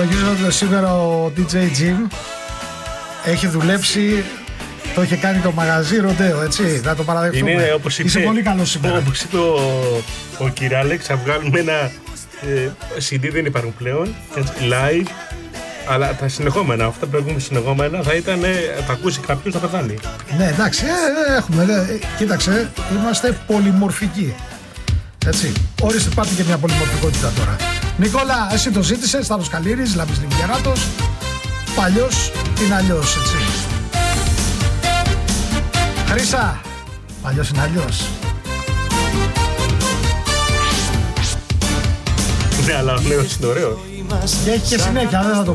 υπολογίζω ότι σήμερα ο DJ Jim έχει δουλέψει. Το είχε κάνει το μαγαζί Ροντέο, έτσι, θα το παραδεχτούμε. Είναι, όπως είπε, είσαι πολύ καλός σήμερα. Όπως είπε ο κ. Άλεξ, θα βγάλουμε ένα CD, δεν υπάρχουν πλέον, live, αλλά τα συνεχόμενα, αυτά που έχουμε συνεχόμενα θα ήταν, θα ακούσει κάποιος, θα πεθάνει. Ναι, εντάξει, έχουμε, κοίταξε, είμαστε πολυμορφικοί. Έτσι, ορίστε, πάτε και μια πολυμορφικότητα τώρα. Νικόλα, εσύ το ζήτησες, Σταύρος Καλήρης, Λάμπης Λιμβιεράτος, παλιός είναι αλλιώς, έτσι. Χρύσα, παλιός είναι αλλιώς. Ναι, αλλά ο νέος είναι ωραίος. Και έχει και συνέχεια, δεν θα το